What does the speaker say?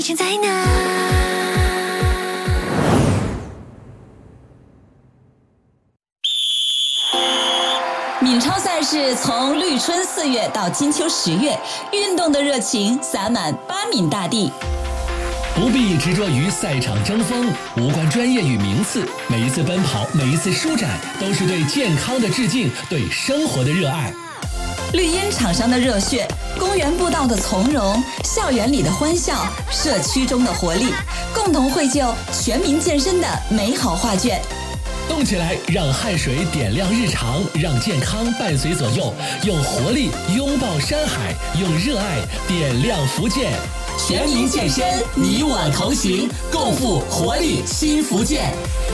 现在哪？ 闽超赛事从绿春4月到金秋10月，运动的热情洒满巴闽大地。 不必执着于赛场争锋，无关专业与名次，每一次奔跑，每一次舒展，都是对健康的致敬，对生活的热爱。 绿茵场上的热血，公园步道的从容，校园里的欢笑，社区中的活力，共同绘就全民健身的美好画卷。 动起来，让汗水点亮日常，让健康伴随左右，用活力拥抱山海，用热爱点亮福建。全民健身，你我同行，共赴活力新福建。